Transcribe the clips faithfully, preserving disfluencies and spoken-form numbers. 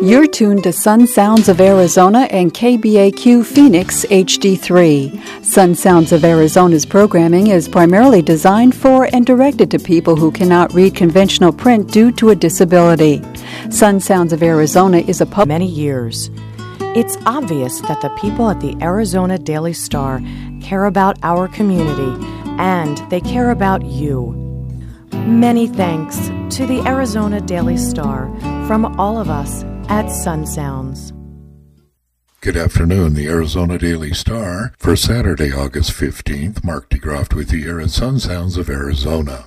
You're tuned to Sun Sounds of Arizona and K B A Q Phoenix H D three. Sun Sounds of Arizona's programming is primarily designed for and directed to people who cannot read conventional print due to a disability. Sun Sounds of Arizona is a pub- many years. It's obvious that the people at the Arizona Daily Star care about our community, and they care about you. Many thanks to the Arizona Daily Star from all of us at Sun Sounds. Good afternoon, the Arizona Daily Star for Saturday, August fifteenth. Mark DeGroft with you here at Sun Sounds of Arizona.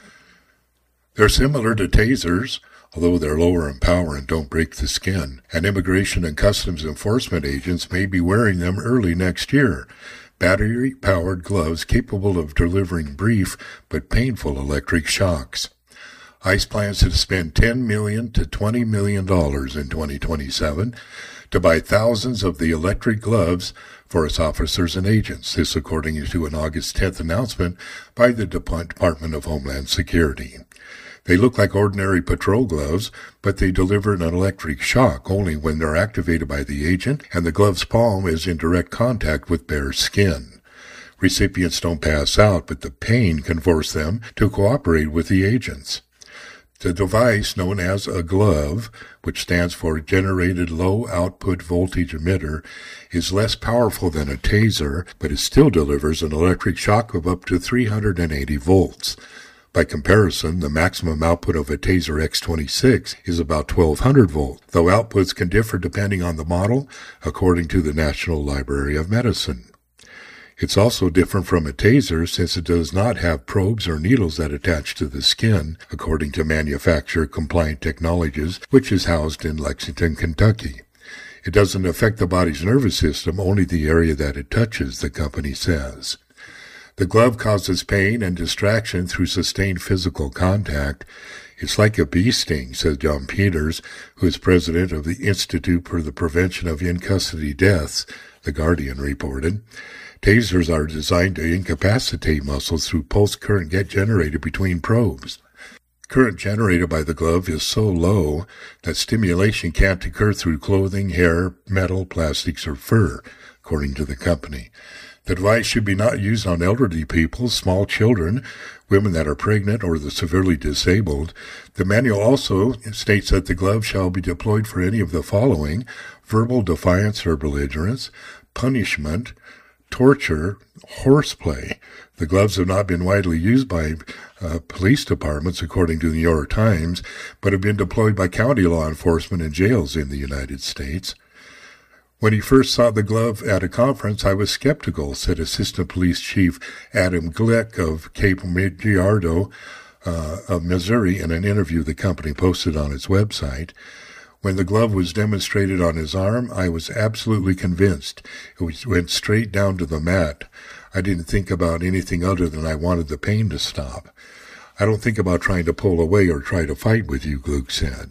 They're similar to tasers, although they're lower in power and don't break the skin, and Immigration and Customs Enforcement agents may be wearing them early next year. Battery-powered gloves capable of delivering brief but painful electric shocks. ICE plans to spend ten million dollars to twenty million dollars in twenty twenty-seven to buy thousands of the electric gloves for its officers and agents. This according to an August tenth announcement by the Department of Homeland Security. They look like ordinary patrol gloves, but they deliver an electric shock only when they're activated by the agent and the glove's palm is in direct contact with bare skin. Recipients don't pass out, but the pain can force them to cooperate with the agents. The device, known as a glove, which stands for Generated Low Output Voltage Emitter, is less powerful than a taser, but it still delivers an electric shock of up to three hundred eighty volts. By comparison, the maximum output of a Taser X twenty-six is about twelve hundred volts, though outputs can differ depending on the model, according to the National Library of Medicine. It's also different from a taser since it does not have probes or needles that attach to the skin, according to Manufacturer Compliant Technologies, which is housed in Lexington, Kentucky. It doesn't affect the body's nervous system, only the area that it touches, the company says. The glove causes pain and distraction through sustained physical contact. It's like a bee sting, says John Peters, who is president of the Institute for the Prevention of In-Custody Deaths, The Guardian reported. Tasers are designed to incapacitate muscles through pulse current get generated between probes. Current generated by the glove is so low that stimulation can't occur through clothing, hair, metal, plastics, or fur, according to the company. The device should be not used on elderly people, small children, women that are pregnant, or the severely disabled. The manual also states that the glove shall be deployed for any of the following: verbal defiance or belligerence, punishment, torture, horseplay. The gloves have not been widely used by uh, police departments, according to the New York Times, but have been deployed by county law enforcement and jails in the United States. When he first saw the glove at a conference, I was skeptical, said Assistant Police Chief Adam Glick of Cape Girardeau uh, of Missouri in an interview the company posted on its website. When the glove was demonstrated on his arm, I was absolutely convinced. It went straight down to the mat. I didn't think about anything other than I wanted the pain to stop. I don't think about trying to pull away or try to fight with you, Gluck said.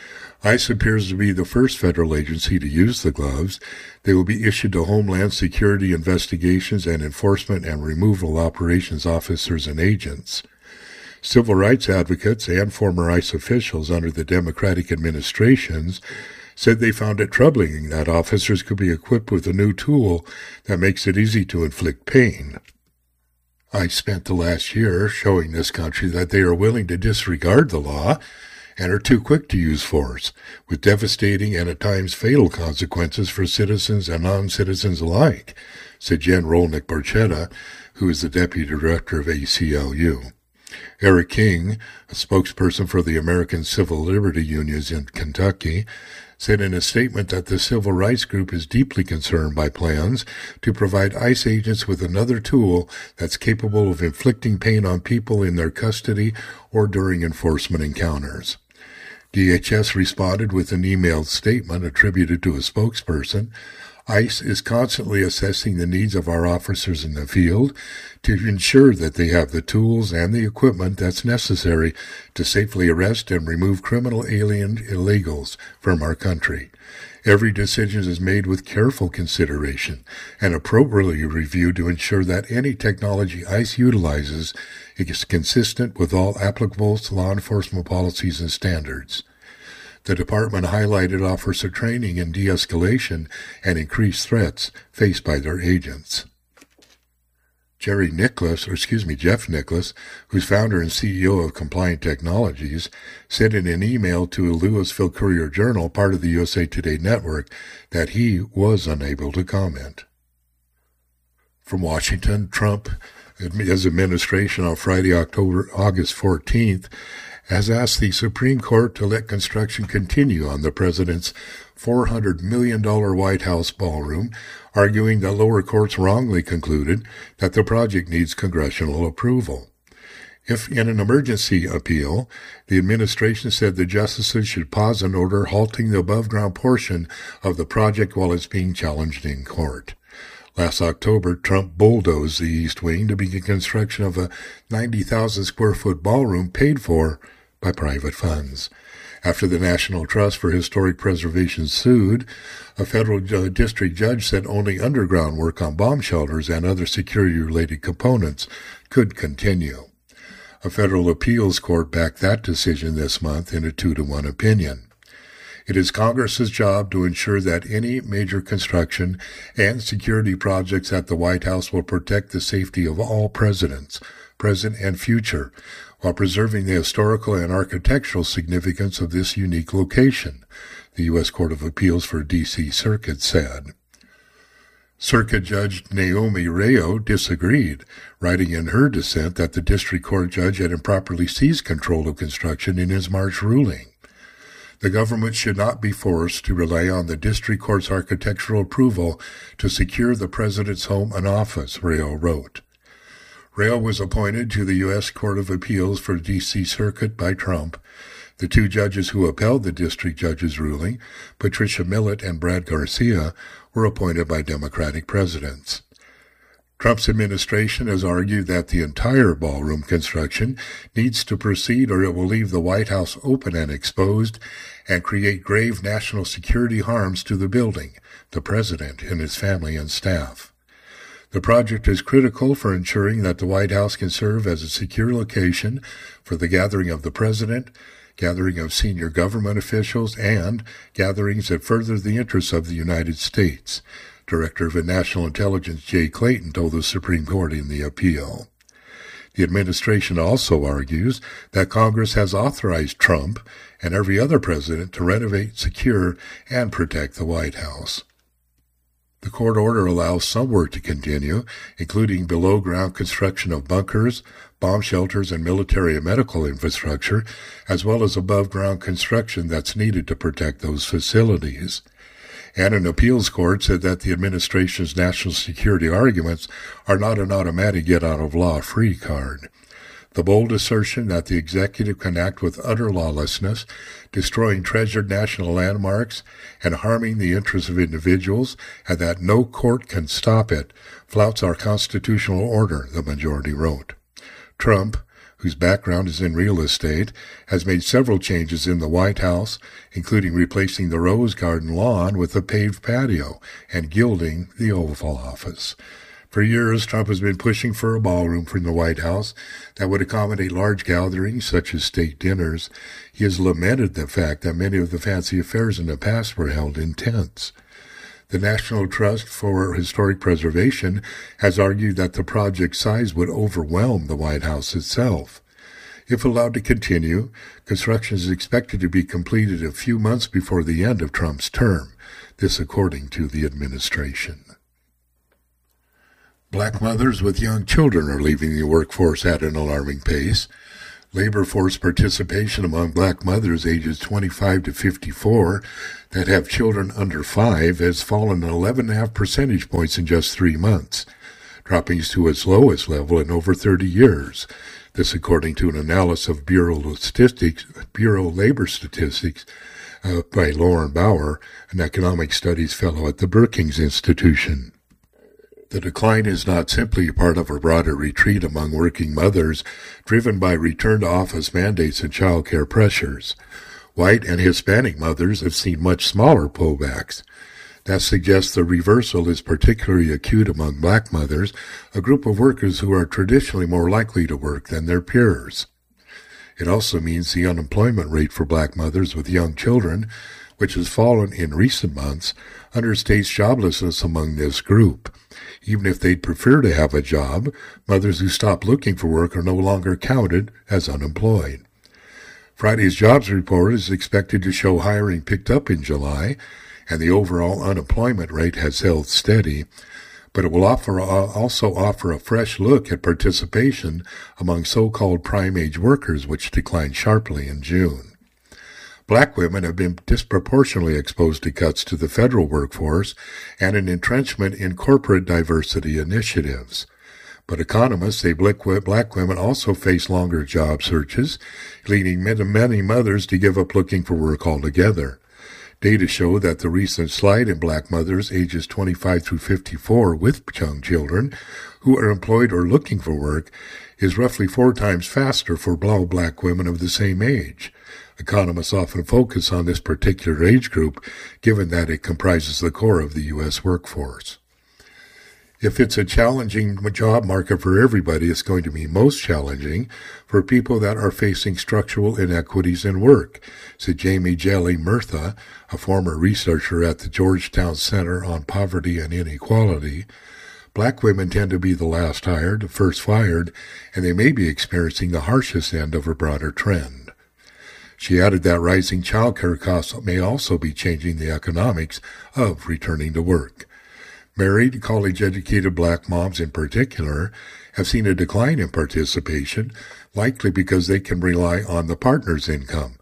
ICE appears to be the first federal agency to use the gloves. They will be issued to Homeland Security investigations and enforcement and removal operations officers and agents. Civil rights advocates and former ICE officials under the Democratic administrations said they found it troubling that officers could be equipped with a new tool that makes it easy to inflict pain. ICE spent the last year showing this country that they are willing to disregard the law and are too quick to use force, with devastating and at times fatal consequences for citizens and non-citizens alike, said Jen Rolnick Barchetta, who is the deputy director of A C L U. Eric King, a spokesperson for the American Civil Liberty Unions in Kentucky, said in a statement that the civil rights group is deeply concerned by plans to provide ICE agents with another tool that's capable of inflicting pain on people in their custody or during enforcement encounters. D H S responded with an emailed statement attributed to a spokesperson. ICE is constantly assessing the needs of our officers in the field to ensure that they have the tools and the equipment that's necessary to safely arrest and remove criminal alien illegals from our country. Every decision is made with careful consideration and appropriately reviewed to ensure that any technology ICE utilizes is consistent with all applicable law enforcement policies and standards. The department highlighted offers of training in de-escalation and increased threats faced by their agents. Jerry Nicholas, or excuse me, Jeff Nicholas, who's founder and C E O of Compliant Technologies, said in an email to a Louisville Courier-Journal, part of the U S A Today network, that he was unable to comment. From Washington, Trump, his administration on Friday, October, August fourteenth, has asked the Supreme Court to let construction continue on the president's four hundred million dollars White House ballroom, arguing that lower courts wrongly concluded that the project needs congressional approval. If in an emergency appeal, the administration said the justices should pause an order halting the above-ground portion of the project while it's being challenged in court. Last October, Trump bulldozed the East Wing to begin construction of a ninety thousand square foot ballroom paid for by private funds. After the National Trust for Historic Preservation sued, a federal district judge said only underground work on bomb shelters and other security-related components could continue. A federal appeals court backed that decision this month in a two to one opinion. It is Congress's job to ensure that any major construction and security projects at the White House will protect the safety of all presidents, present and future, while preserving the historical and architectural significance of this unique location, the U S Court of Appeals for D C Circuit said. Circuit Judge Naomi Rayo disagreed, writing in her dissent that the district court judge had improperly seized control of construction in his March ruling. The government should not be forced to rely on the district court's architectural approval to secure the president's home and office, Rayo wrote. Rayo was appointed to the U S Court of Appeals for D C Circuit by Trump. The two judges who upheld the district judge's ruling, Patricia Millett and Brad Garcia, were appointed by Democratic presidents. Trump's administration has argued that the entire ballroom construction needs to proceed or it will leave the White House open and exposed and create grave national security harms to the building, the president, and his family and staff. The project is critical for ensuring that the White House can serve as a secure location for the gathering of the president, gathering of senior government officials, and gatherings that further the interests of the United States, Director of National Intelligence Jay Clayton told the Supreme Court in the appeal. The administration also argues that Congress has authorized Trump and every other president to renovate, secure, and protect the White House. The court order allows some work to continue, including below-ground construction of bunkers, bomb shelters, and military and medical infrastructure, as well as above-ground construction that's needed to protect those facilities. And an appeals court said that the administration's national security arguments are not an automatic get-out-of-law-free card. The bold assertion that the executive can act with utter lawlessness, destroying treasured national landmarks and harming the interests of individuals, and that no court can stop it, flouts our constitutional order, the majority wrote. Trump, whose background is in real estate, has made several changes in the White House, including replacing the Rose Garden lawn with a paved patio and gilding the Oval Office. For years, Trump has been pushing for a ballroom from the White House that would accommodate large gatherings such as state dinners. He has lamented the fact that many of the fancy affairs in the past were held in tents. The National Trust for Historic Preservation has argued that the project's size would overwhelm the White House itself. If allowed to continue, construction is expected to be completed a few months before the end of Trump's term, this according to the administration. Black mothers with young children are leaving the workforce at an alarming pace. Labor force participation among black mothers ages twenty-five to fifty-four that have children under five has fallen eleven point five percentage points in just three months, dropping to its lowest level in over thirty years. This according to an analysis of Bureau Statistics, Bureau Labor Statistics uh, by Lauren Bauer, an economic studies fellow at the Brookings Institution. The decline is not simply part of a broader retreat among working mothers driven by return-to-office mandates and child care pressures. White and Hispanic mothers have seen much smaller pullbacks. That suggests the reversal is particularly acute among black mothers, a group of workers who are traditionally more likely to work than their peers. It also means the unemployment rate for black mothers with young children, which has fallen in recent months, understates joblessness among this group. Even if they'd prefer to have a job, mothers who stop looking for work are no longer counted as unemployed. Friday's jobs report is expected to show hiring picked up in July, and the overall unemployment rate has held steady, but it will offer, uh, also offer a fresh look at participation among so-called prime-age workers, which declined sharply in June. Black women have been disproportionately exposed to cuts to the federal workforce and an entrenchment in corporate diversity initiatives. But economists say black women also face longer job searches, leading many mothers to give up looking for work altogether. Data show that the recent slide in black mothers ages twenty-five through fifty-four with young children who are employed or looking for work is roughly four times faster for black women of the same age. Economists often focus on this particular age group, given that it comprises the core of the U S workforce. If it's a challenging job market for everybody, it's going to be most challenging for people that are facing structural inequities in work, said Jamie Jelly Murtha, a former researcher at the Georgetown Center on Poverty and Inequality. Black women tend to be the last hired, first fired, and they may be experiencing the harshest end of a broader trend. She added that rising childcare costs may also be changing the economics of returning to work. Married, college-educated black moms in particular have seen a decline in participation, likely because they can rely on the partner's income.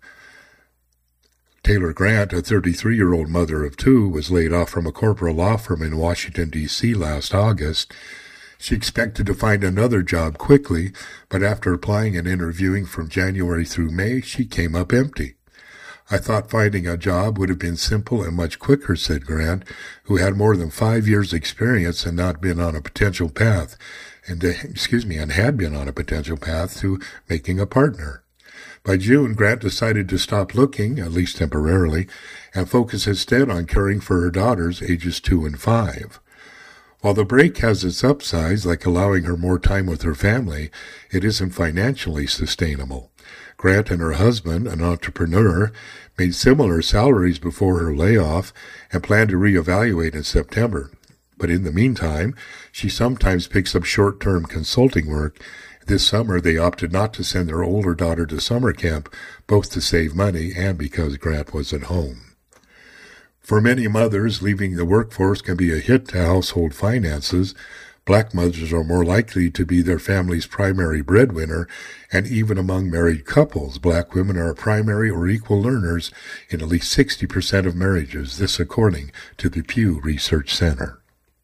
Taylor Grant, a thirty-three-year-old mother of two, was laid off from a corporate law firm in Washington, D C last August. She expected to find another job quickly, but after applying and interviewing from January through May, she came up empty. I thought finding a job would have been simple and much quicker, said Grant, who had more than five years' experience and not been on a potential path, and uh, excuse me, and had been on a potential path to making a partner. By June, Grant decided to stop looking, at least temporarily, and focus instead on caring for her daughters, ages two and five. While the break has its upsides, like allowing her more time with her family, it isn't financially sustainable. Grant and her husband, an entrepreneur, made similar salaries before her layoff and plan to reevaluate in September. But in the meantime, she sometimes picks up short-term consulting work. This summer, they opted not to send their older daughter to summer camp, both to save money and because Grant was at home. For many mothers, leaving the workforce can be a hit to household finances. Black mothers are more likely to be their family's primary breadwinner, and even among married couples, black women are primary or equal earners in at least sixty percent of marriages, this according to the Pew Research Center.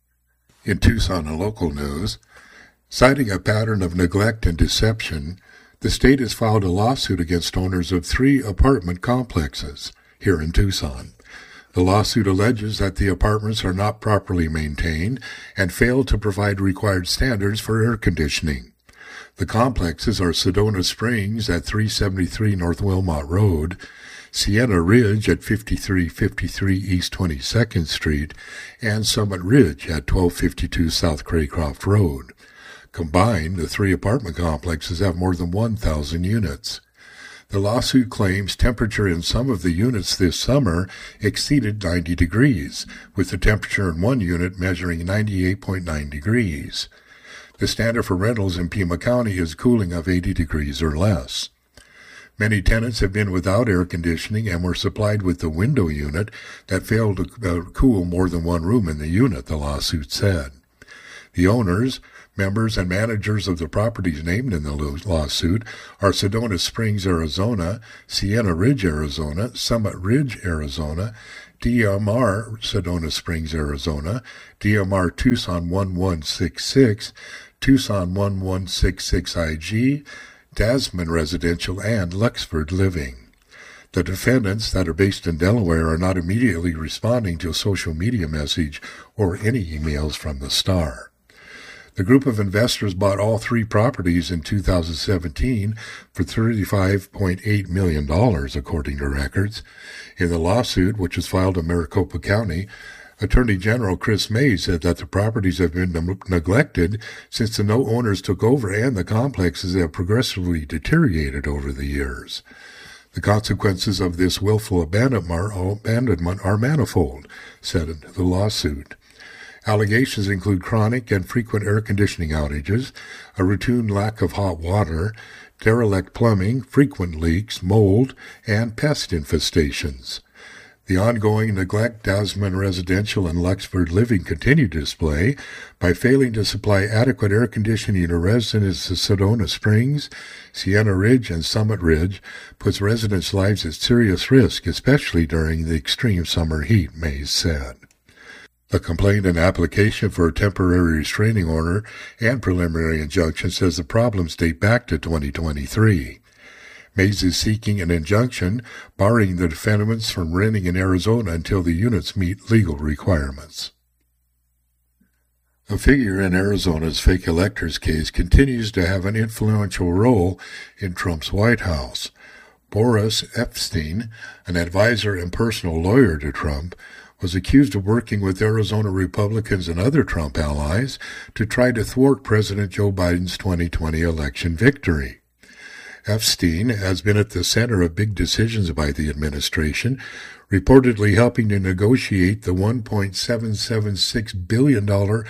In Tucson and local news, citing a pattern of neglect and deception, the state has filed a lawsuit against owners of three apartment complexes here in Tucson. The lawsuit alleges that the apartments are not properly maintained and fail to provide required standards for air conditioning. The complexes are Sedona Springs at three seventy-three North Wilmot Road, Sienna Ridge at fifty-three fifty-three East twenty-second Street, and Summit Ridge at twelve fifty-two South Craycroft Road. Combined, the three apartment complexes have more than one thousand units. The lawsuit claims temperature in some of the units this summer exceeded ninety degrees, with the temperature in one unit measuring ninety-eight point nine degrees. The standard for rentals in Pima County is cooling of eighty degrees or less. Many tenants have been without air conditioning and were supplied with the window unit that failed to uh, cool more than one room in the unit, the lawsuit said. The owners, members, and managers of the properties named in the lawsuit are Sedona Springs, Arizona, Sienna Ridge, Arizona, Summit Ridge, Arizona, D M R Sedona Springs, Arizona, D M R Tucson one one six six, Tucson one one six six I G, Dasman Residential, and Luxford Living. The defendants that are based in Delaware are not immediately responding to a social media message or any emails from the Star. The group of investors bought all three properties in two thousand seventeen for thirty-five point eight million dollars, according to records. In the lawsuit, which was filed in Maricopa County, Attorney General Chris Mays said that the properties have been ne- neglected since the no owners took over, and the complexes have progressively deteriorated over the years. The consequences of this willful abandonment are manifold, said the lawsuit. Allegations include chronic and frequent air conditioning outages, a routine lack of hot water, derelict plumbing, frequent leaks, mold, and pest infestations. The ongoing neglect Dasman Residential and Luxford Living continue to display by failing to supply adequate air conditioning to residents of Sedona Springs, Sienna Ridge, and Summit Ridge, puts residents' lives at serious risk, especially during the extreme summer heat, Mays said. The complaint and application for a temporary restraining order and preliminary injunction says the problems date back to twenty twenty-three. Mays is seeking an injunction barring the defendants from renting in Arizona until the units meet legal requirements. A figure in Arizona's fake electors case continues to have an influential role in Trump's White House. Boris Epshteyn, an advisor and personal lawyer to Trump, was accused of working with Arizona Republicans and other Trump allies to try to thwart President Joe Biden's twenty twenty election victory. Epshteyn has been at the center of big decisions by the administration, reportedly helping to negotiate the one point seven seven six billion dollars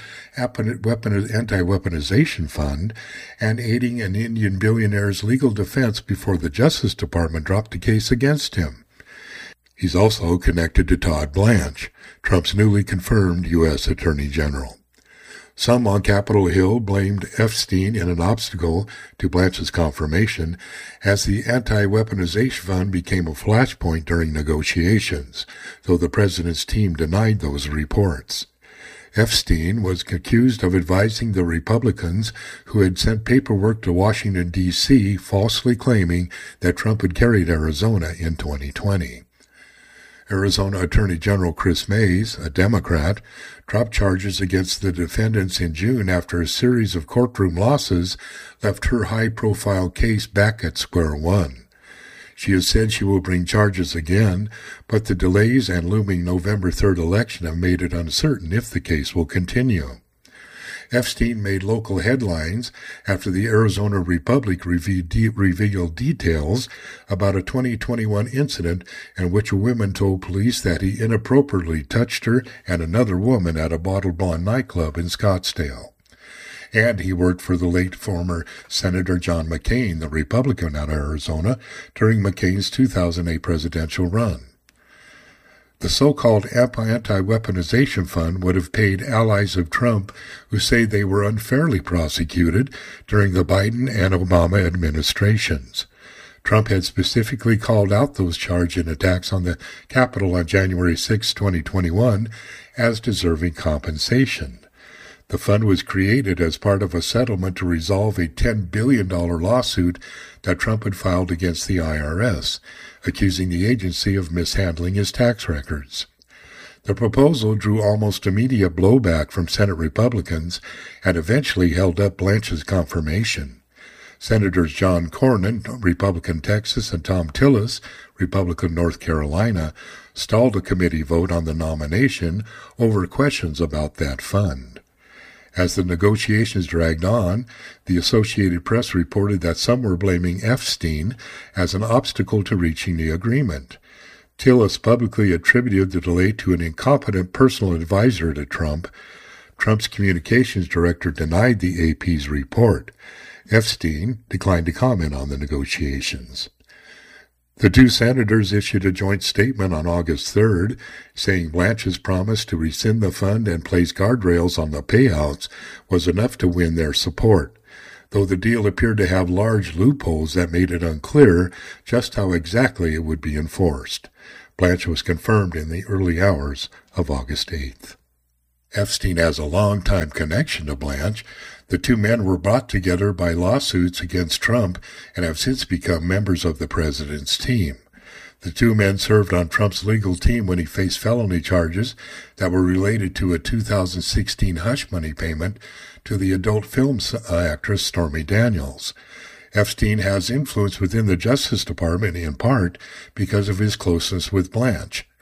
anti-weaponization fund and aiding an Indian billionaire's legal defense before the Justice Department dropped the case against him. He's also connected to Todd Blanche, Trump's newly confirmed U S Attorney General. Some on Capitol Hill blamed Epshteyn in an obstacle to Blanche's confirmation, as the anti-weaponization fund became a flashpoint during negotiations, though the president's team denied those reports. Epshteyn was accused of advising the Republicans who had sent paperwork to Washington, D C, falsely claiming that Trump had carried Arizona in twenty twenty. Arizona Attorney General Chris Mays, a Democrat, dropped charges against the defendants in June after a series of courtroom losses left her high-profile case back at square one. She has said she will bring charges again, but the delays and looming November third election have made it uncertain if the case will continue. Epshteyn made local headlines after the Arizona Republic revealed details about a twenty twenty-one incident in which a woman told police that he inappropriately touched her and another woman at a Bottled Blonde nightclub in Scottsdale. And he worked for the late former Senator John McCain, the Republican out of Arizona, during McCain's two thousand eight presidential run. The so-called anti-weaponization fund would have paid allies of Trump who say they were unfairly prosecuted during the Biden and Obama administrations. Trump had specifically called out those charged in attacks on the Capitol on January sixth, twenty twenty-one, as deserving compensation. The fund was created as part of a settlement to resolve a ten billion dollars lawsuit that Trump had filed against the I R S, accusing the agency of mishandling his tax records. The proposal drew almost immediate blowback from Senate Republicans and eventually held up Blanche's confirmation. Senators John Cornyn, Republican Texas, and Thom Tillis, Republican North Carolina, stalled a committee vote on the nomination over questions about that fund. As the negotiations dragged on, the Associated Press reported that some were blaming Epshteyn as an obstacle to reaching the agreement. Tillis publicly attributed the delay to an incompetent personal advisor to Trump. Trump's communications director denied the A P's report. Epshteyn declined to comment on the negotiations. The two senators issued a joint statement on August third, saying Blanche's promise to rescind the fund and place guardrails on the payouts was enough to win their support, though the deal appeared to have large loopholes that made it unclear just how exactly it would be enforced. Blanche was confirmed in the early hours of August eighth. Epshteyn has a long-time connection to Blanche. The two men were brought together by lawsuits against Trump and have since become members of the president's team. The two men served on Trump's legal team when he faced felony charges that were related to a two thousand sixteen hush money payment to the adult film actress Stormy Daniels. Epshteyn has influence within the Justice Department in part because of his closeness with Blanche.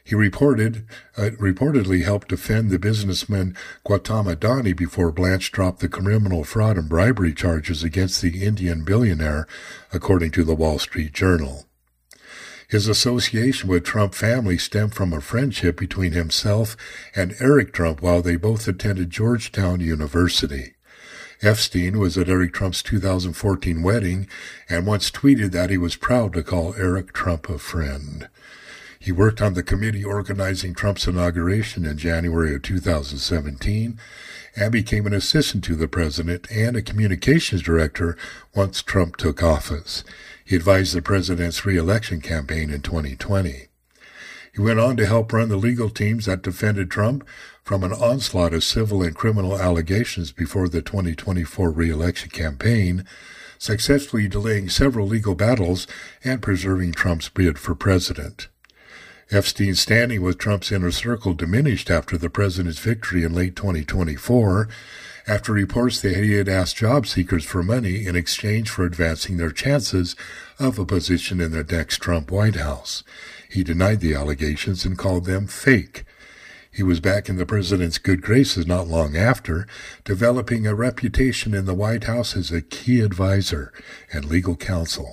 He reported, uh, reportedly helped defend the businessman Gautama Adani before Blanche dropped the criminal fraud and bribery charges against the Indian billionaire, according to the Wall Street Journal. His association with Trump family stemmed from a friendship between himself and Eric Trump while they both attended Georgetown University. Epstein was at Eric Trump's two thousand fourteen wedding and once tweeted that he was proud to call Eric Trump a friend. He worked on the committee organizing Trump's inauguration in January of two thousand seventeen and became an assistant to the president and a communications director once Trump took office. He advised the president's re-election campaign in twenty twenty. He went on to help run the legal teams that defended Trump from an onslaught of civil and criminal allegations before the twenty twenty-four re-election campaign, successfully delaying several legal battles and preserving Trump's bid for president. Epstein's standing with Trump's inner circle diminished after the president's victory in late twenty twenty-four, after reports that he had asked job seekers for money in exchange for advancing their chances of a position in the next Trump White House. He denied the allegations and called them fake. He was back in the president's good graces not long after, developing a reputation in the White House as a key advisor and legal counsel.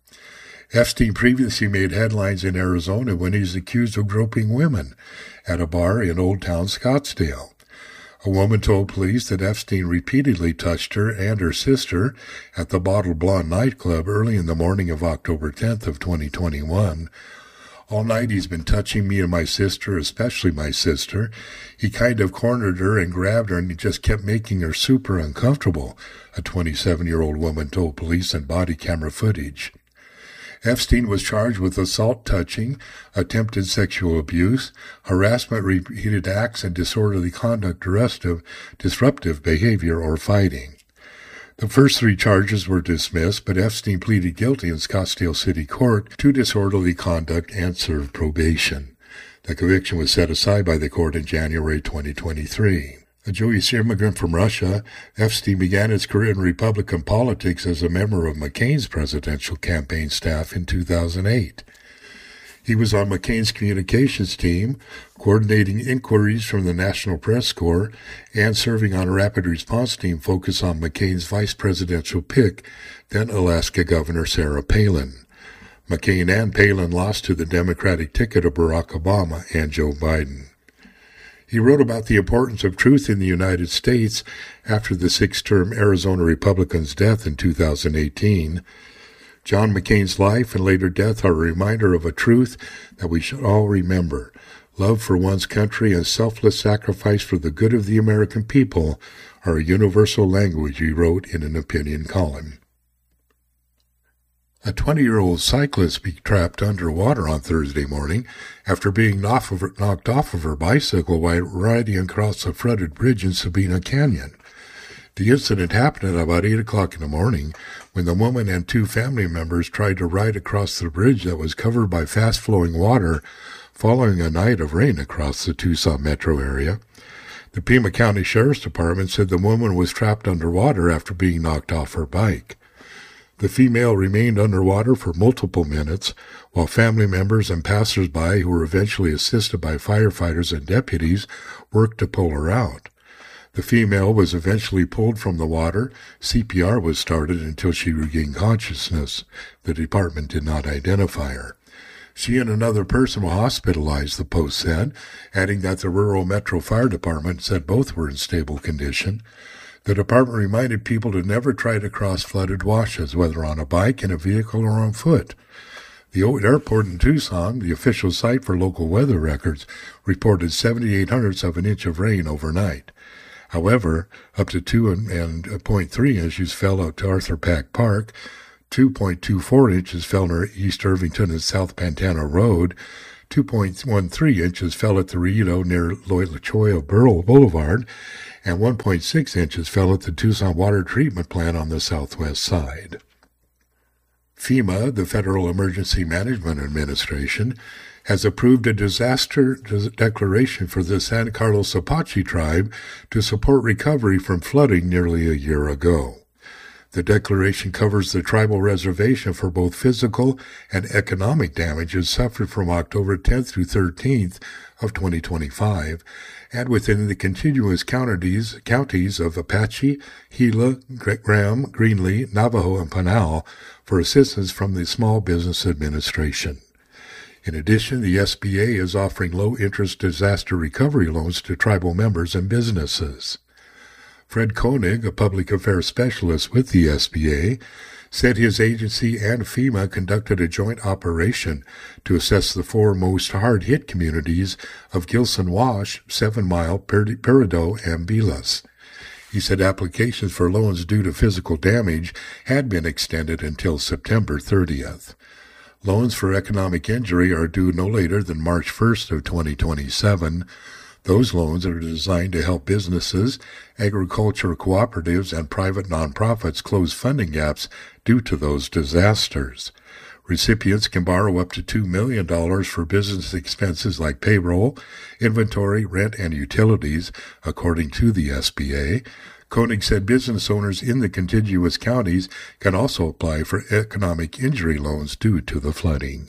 Epstein previously made headlines in Arizona when he was accused of groping women at a bar in Old Town Scottsdale. A woman told police that Epstein repeatedly touched her and her sister at the Bottled Blonde nightclub early in the morning of October tenth of twenty twenty-one. All night he's been touching me and my sister, especially my sister. He kind of cornered her and grabbed her and he just kept making her super uncomfortable, a twenty-seven-year-old woman told police in body camera footage. Epstein was charged with assault, touching, attempted sexual abuse, harassment, repeated acts, and disorderly conduct, disruptive, disruptive behavior, or fighting. The first three charges were dismissed, but Epstein pleaded guilty in Scottsdale City Court to disorderly conduct and served probation. The conviction was set aside by the court in January twenty twenty-three. A Jewish immigrant from Russia, Epstein began his career in Republican politics as a member of McCain's presidential campaign staff in two thousand eight. He was on McCain's communications team, coordinating inquiries from the National Press Corps and serving on a rapid response team focused on McCain's vice presidential pick, then Alaska Governor Sarah Palin. McCain and Palin lost to the Democratic ticket of Barack Obama and Joe Biden. He wrote about the importance of truth in the United States after the six-term Arizona Republican's death in two thousand eighteen. John McCain's life and later death are a reminder of a truth that we should all remember. Love for one's country and selfless sacrifice for the good of the American people are a universal language, he wrote in an opinion column. A twenty-year-old cyclist be trapped underwater on Thursday morning after being knocked off, of, knocked off of her bicycle while riding across a flooded bridge in Sabina Canyon. The incident happened at about eight o'clock in the morning when the woman and two family members tried to ride across the bridge that was covered by fast-flowing water following a night of rain across the Tucson metro area. The Pima County Sheriff's Department said the woman was trapped underwater after being knocked off her bike. The female remained underwater for multiple minutes, while family members and passers-by, who were eventually assisted by firefighters and deputies, worked to pull her out. The female was eventually pulled from the water. C P R was started until she regained consciousness. The department did not identify her. She and another person were hospitalized, the Post said, adding that the rural Metro Fire Department said both were in stable condition. The department reminded people to never try to cross flooded washes, whether on a bike, in a vehicle, or on foot. The old airport in Tucson, the official site for local weather records, reported seventy-eight hundredths of an inch of rain overnight. However, up to two and point three inches fell out to Arthur Pack Park, two point two four inches fell near East Irvington and South Pantano Road, two point one three inches fell at the Rio near Lloyd LaChoya Boulevard, and one point six inches fell at the Tucson Water Treatment Plant on the southwest side. FEMA, the Federal Emergency Management Administration, has approved a disaster declaration for the San Carlos Apache tribe to support recovery from flooding nearly a year ago. The declaration covers the tribal reservation for both physical and economic damages suffered from October tenth through thirteenth of twenty twenty-five, and within the contiguous counties, counties of Apache, Gila, Graham, Greenlee, Navajo, and Pinal for assistance from the Small Business Administration. In addition, the S B A is offering low-interest disaster recovery loans to tribal members and businesses. Fred Koenig, a public affairs specialist with the S B A, said his agency and FEMA conducted a joint operation to assess the four most hard-hit communities of Gilson Wash, Seven Mile, Peridot, and Belas. He said applications for loans due to physical damage had been extended until September thirtieth. Loans for economic injury are due no later than March first of twenty twenty-seven. Those loans are designed to help businesses, agricultural cooperatives, and private nonprofits close funding gaps due to those disasters. Recipients can borrow up to two million dollars for business expenses like payroll, inventory, rent, and utilities, according to the S B A. Koenig said business owners in the contiguous counties can also apply for economic injury loans due to the flooding.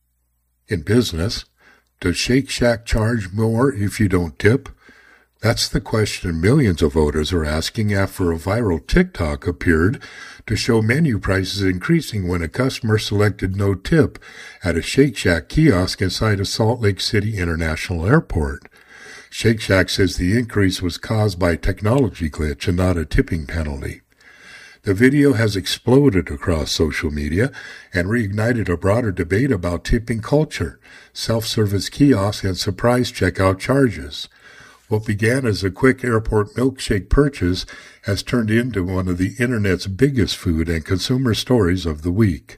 In business, does Shake Shack charge more if you don't tip? That's the question millions of voters are asking after a viral TikTok appeared to show menu prices increasing when a customer selected no tip at a Shake Shack kiosk inside of Salt Lake City International Airport. Shake Shack says the increase was caused by a technology glitch and not a tipping penalty. The video has exploded across social media and reignited a broader debate about tipping culture, self-service kiosks, and surprise checkout charges. What began as a quick airport milkshake purchase has turned into one of the Internet's biggest food and consumer stories of the week.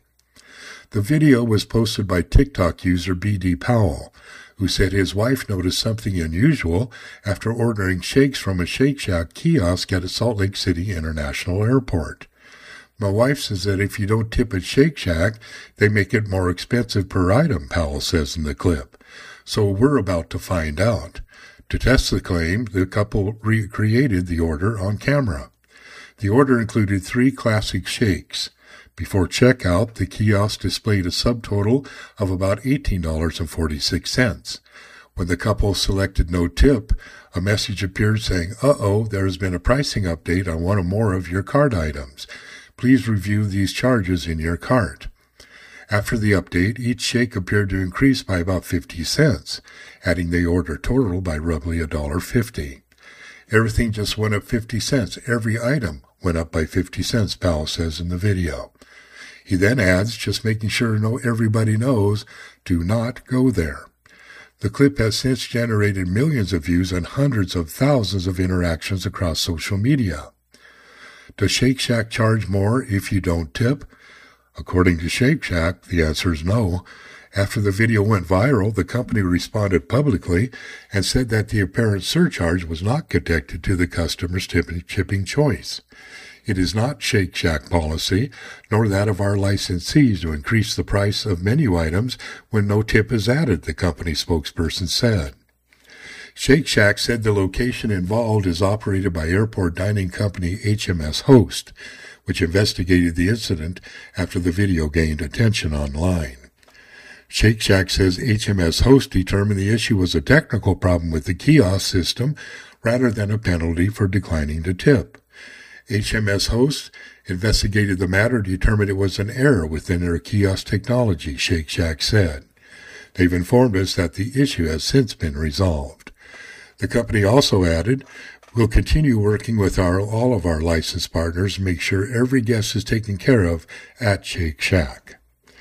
The video was posted by TikTok user B D Powell, who said his wife noticed something unusual after ordering shakes from a Shake Shack kiosk at a Salt Lake City International Airport. My wife says that if you don't tip at Shake Shack, they make it more expensive per item, Powell says in the clip. So we're about to find out. To test the claim, the couple recreated the order on camera. The order included three classic shakes. Before checkout, the kiosk displayed a subtotal of about eighteen dollars and forty-six cents. When the couple selected no tip, a message appeared saying, "Uh-oh, there has been a pricing update on one or more of your cart items. Please review these charges in your cart." After the update, each shake appeared to increase by about fifty cents, adding the order total by roughly one dollar fifty. Everything just went up fifty cents. Every item went up by fifty cents, Powell says in the video. He then adds, just making sure no everybody knows, do not go there. The clip has since generated millions of views and hundreds of thousands of interactions across social media. Does Shake Shack charge more if you don't tip? According to Shake Shack, the answer is no. After the video went viral, the company responded publicly and said that the apparent surcharge was not connected to the customer's tipping choice. It is not Shake Shack policy, nor that of our licensees, to increase the price of menu items when no tip is added, the company spokesperson said. Shake Shack said the location involved is operated by airport dining company H M S Host, which investigated the incident after the video gained attention online. Shake Shack says H M S Host determined the issue was a technical problem with the kiosk system rather than a penalty for declining to tip. H M S Host investigated the matter, determined it was an error within their kiosk technology, Shake Shack said. They've informed us that the issue has since been resolved. The company also added, we'll continue working with our, all of our licensed partners to make sure every guest is taken care of at Shake Shack.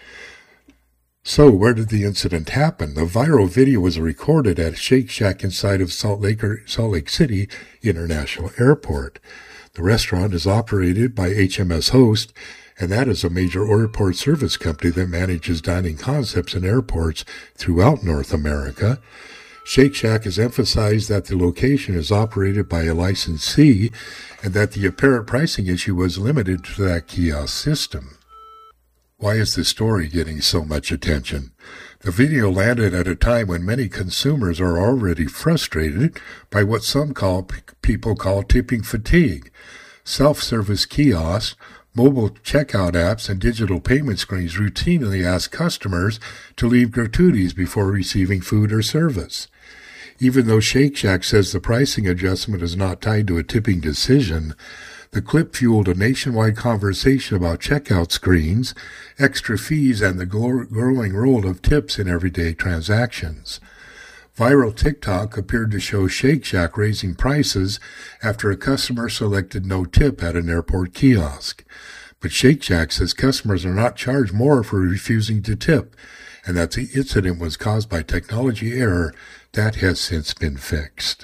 So, where did the incident happen? The viral video was recorded at Shake Shack inside of Salt Lake, Salt Lake City International Airport. The restaurant is operated by H M S Host, and that is a major airport service company that manages dining concepts in airports throughout North America. Shake Shack has emphasized that the location is operated by a licensee and that the apparent pricing issue was limited to that kiosk system. Why is this story getting so much attention? The video landed at a time when many consumers are already frustrated by what some call people call tipping fatigue. Self-service kiosks, Mobile checkout apps and digital payment screens routinely ask customers to leave gratuities before receiving food or service. Even though Shake Shack says the pricing adjustment is not tied to a tipping decision, the clip fueled a nationwide conversation about checkout screens, extra fees, and the growing role of tips in everyday transactions. Viral TikTok appeared to show Shake Shack raising prices after a customer selected no tip at an airport kiosk. But Shake Shack says customers are not charged more for refusing to tip, and that the incident was caused by technology error that has since been fixed.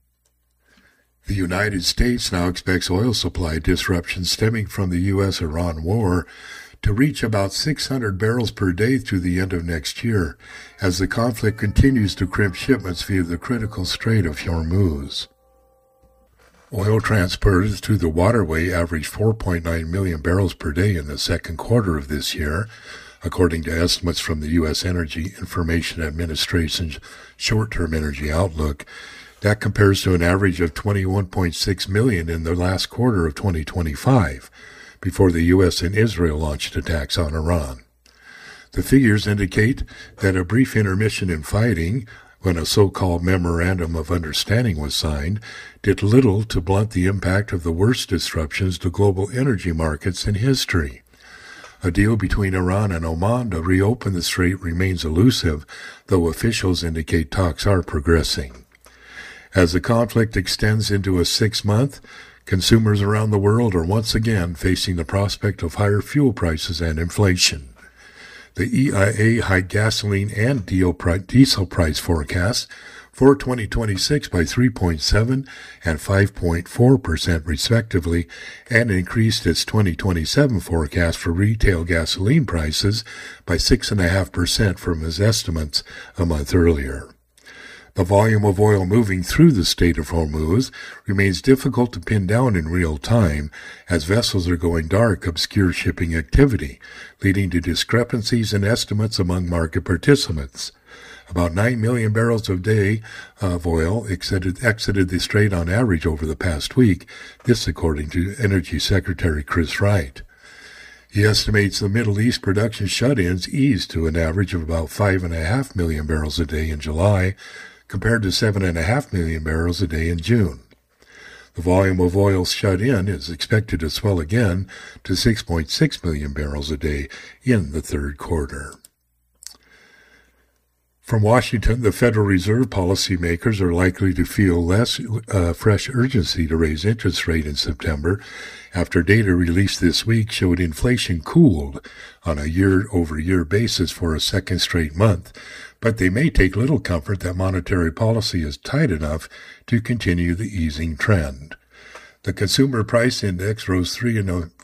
The United States now expects oil supply disruptions stemming from the U S Iran war to reach about six hundred barrels per day through the end of next year, as the conflict continues to crimp shipments via the critical Strait of Hormuz. Oil transported through the waterway averaged four point nine million barrels per day in the second quarter of this year, according to estimates from the U S Energy Information Administration's Short-Term Energy Outlook. That compares to an average of twenty-one point six million in the last quarter of twenty twenty-five, before the U S and Israel launched attacks on Iran. The figures indicate that a brief intermission in fighting, when a so-called Memorandum of Understanding was signed, did little to blunt the impact of the worst disruptions to global energy markets in history. A deal between Iran and Oman to reopen the strait remains elusive, though officials indicate talks are progressing. As the conflict extends into a six-month, consumers around the world are once again facing the prospect of higher fuel prices and inflation. The E I A hiked gasoline and diesel price forecasts for twenty twenty-six by three point seven and five point four percent respectively, and increased its twenty twenty-seven forecast for retail gasoline prices by six point five percent from its estimates a month earlier. The volume of oil moving through the Strait of Hormuz remains difficult to pin down in real time, as vessels are going dark, obscure shipping activity, leading to discrepancies in estimates among market participants. About nine million barrels a day of oil exited, exited the strait on average over the past week, this according to Energy Secretary Chris Wright. He estimates the Middle East production shut-ins eased to an average of about five point five million barrels a day in July, compared to seven point five million barrels a day in June. The volume of oil shut in is expected to swell again to six point six million barrels a day in the third quarter. From Washington, the Federal Reserve policymakers are likely to feel less uh, fresh urgency to raise interest rate in September, after data released this week showed inflation cooled on a year-over-year basis for a second straight month, but they may take little comfort that monetary policy is tight enough to continue the easing trend. The Consumer Price Index rose three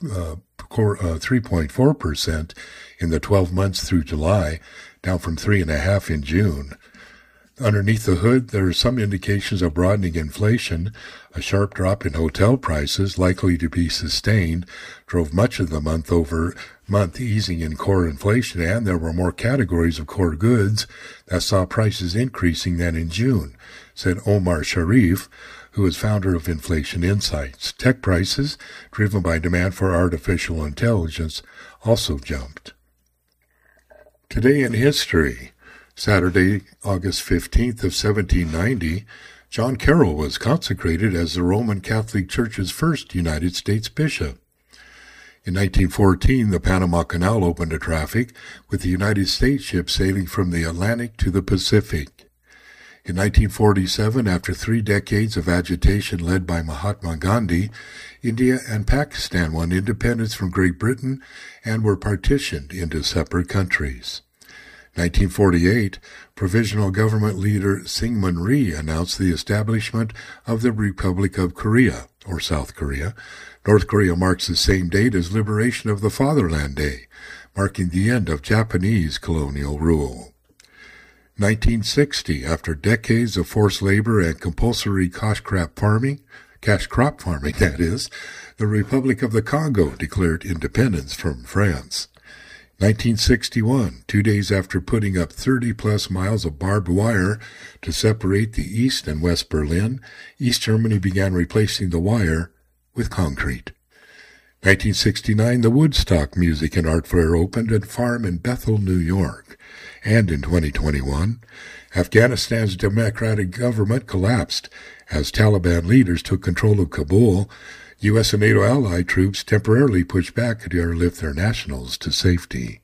point four percent in the twelve months through July, down from three point five percent in June. Underneath the hood, there are some indications of broadening inflation. A sharp drop in hotel prices, likely to be sustained, drove much of the month-over-month easing in core inflation, and there were more categories of core goods that saw prices increasing than in June, said Omar Sharif, who is founder of Inflation Insights. Tech prices, driven by demand for artificial intelligence, also jumped. Today in history, Saturday, August fifteenth of seventeen ninety, John Carroll was consecrated as the Roman Catholic Church's first United States bishop. In nineteen fourteen, the Panama Canal opened to traffic, with the United States ships sailing from the Atlantic to the Pacific. In nineteen forty-seven, after three decades of agitation led by Mahatma Gandhi, India and Pakistan won independence from Great Britain and were partitioned into separate countries. nineteen forty-eight, Provisional Government leader Syngman Rhee announced the establishment of the Republic of Korea, or South Korea. North Korea marks the same date as Liberation of the Fatherland Day, marking the end of Japanese colonial rule. nineteen sixty, after decades of forced labor and compulsory cash crop farming, cash crop farming, that is, the Republic of the Congo declared independence from France. nineteen sixty-one, two days after putting up thirty-plus miles of barbed wire to separate the East and West Berlin, East Germany began replacing the wire with concrete. nineteen sixty-nine, the Woodstock Music and Art Fair opened at a farm in Bethel, New York. And in twenty twenty-one, Afghanistan's democratic government collapsed as Taliban leaders took control of Kabul. U S and NATO allied troops temporarily pushed back to airlift their nationals to safety.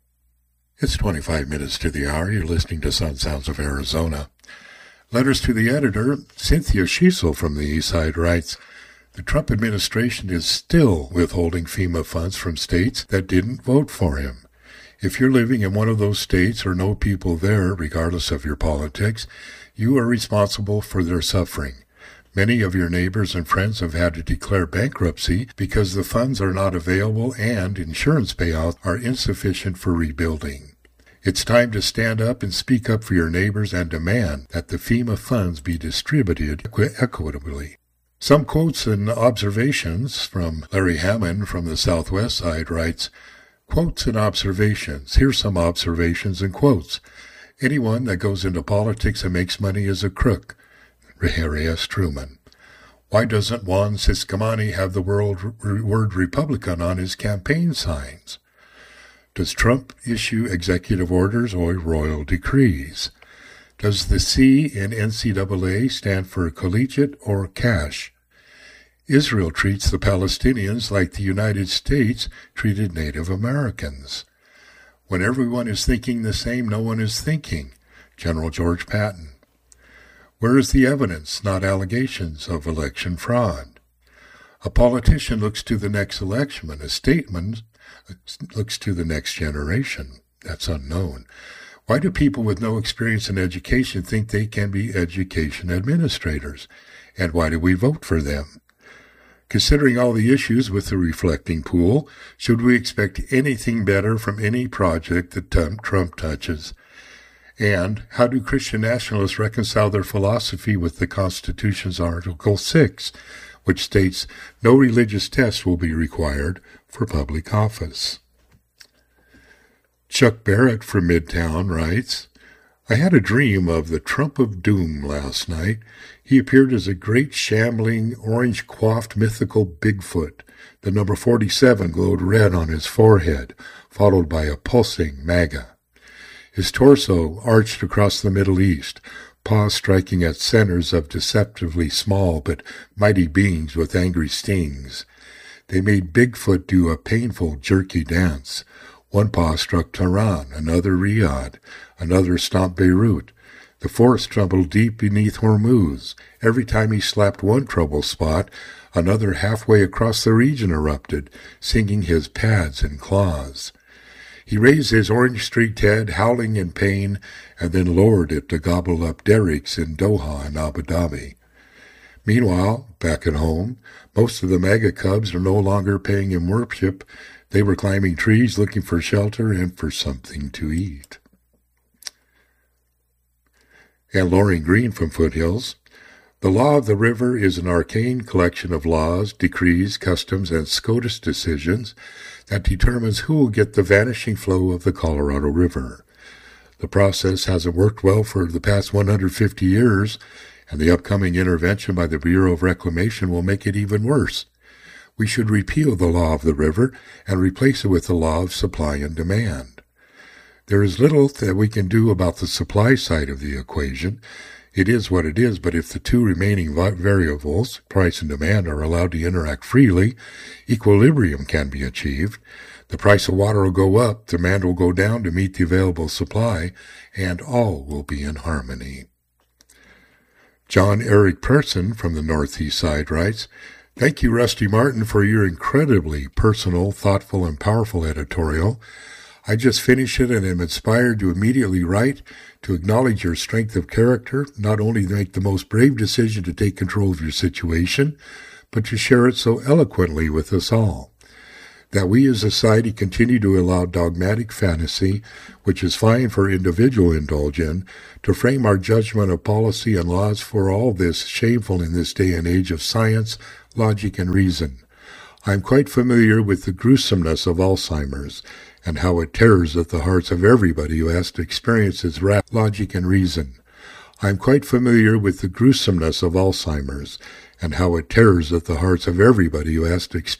It's twenty-five minutes to the hour. You're listening to Sun Sounds of Arizona. Letters to the editor. Cynthia Schiesel from the East Side writes, the Trump administration is still withholding FEMA funds from states that didn't vote for him. If you're living in one of those states or know people there, regardless of your politics, you are responsible for their suffering. Many of your neighbors and friends have had to declare bankruptcy because the funds are not available and insurance payouts are insufficient for rebuilding. It's time to stand up and speak up for your neighbors and demand that the FEMA funds be distributed equi- equitably. Some quotes and observations from Larry Hammond from the Southwest Side writes, quotes and observations. Here's some observations and quotes. Anyone that goes into politics and makes money is a crook. Harry S. Truman. Why doesn't Juan Ciscomani have the word, word Republican on his campaign signs? Does Trump issue executive orders or royal decrees? Does the C in N C double A stand for collegiate or cash? Israel treats the Palestinians like the United States treated Native Americans. When everyone is thinking the same, no one is thinking. General George Patton. Where is the evidence, not allegations, of election fraud? A politician looks to the next election. A statesman looks to the next generation. That's unknown. Why do people with no experience in education think they can be education administrators? And why do we vote for them? Considering all the issues with the reflecting pool, should we expect anything better from any project that Trump touches? And how do Christian nationalists reconcile their philosophy with the Constitution's Article six, which states no religious test will be required for public office? Chuck Barrett from Midtown writes, I had a dream of the Trump of Doom last night. He appeared as a great shambling, orange-coiffed mythical Bigfoot. The number forty-seven glowed red on his forehead, followed by a pulsing MAGA. His torso arched across the Middle East, paws striking at centers of deceptively small but mighty beings with angry stings. They made Bigfoot do a painful, jerky dance. One paw struck Tehran, another Riyadh, another stomped Beirut. The fourth trembled deep beneath Hormuz. Every time he slapped one trouble spot, another halfway across the region erupted, singing his pads and claws. He raised his orange-streaked head, howling in pain, and then lowered it to gobble up derricks in Doha and Abu Dhabi. Meanwhile, back at home, most of the MAGA cubs are no longer paying him worship. They were climbing trees looking for shelter and for something to eat. And Lauren Green from Foothills. The law of the river is an arcane collection of laws, decrees, customs, and SCOTUS decisions that determines who will get the vanishing flow of the Colorado River. The process hasn't worked well for the past one hundred fifty years, and the upcoming intervention by the Bureau of Reclamation will make it even worse. We should repeal the law of the river and replace it with the law of supply and demand. There is little that we can do about the supply side of the equation. It is what it is, but if the two remaining variables, price and demand, are allowed to interact freely, equilibrium can be achieved. The price of water will go up, demand will go down to meet the available supply, and all will be in harmony. John Eric Person from the Northeast Side writes, Thank you, Rusty Martin, for your incredibly personal, thoughtful, and powerful editorial. I just finished it and am inspired to immediately write, to acknowledge your strength of character, not only to make the most brave decision to take control of your situation, but to share it so eloquently with us all. That we as a society continue to allow dogmatic fantasy, which is fine for individual indulge in, to frame our judgment of policy and laws for all this shameful in this day and age of science, logic, and reason. I am quite familiar with the gruesomeness of Alzheimer's, and how it tears at the hearts of everybody who has to experience its wrath, logic, and reason. I am quite familiar with the gruesomeness of Alzheimer's, and how it tears at the hearts of everybody who has to experience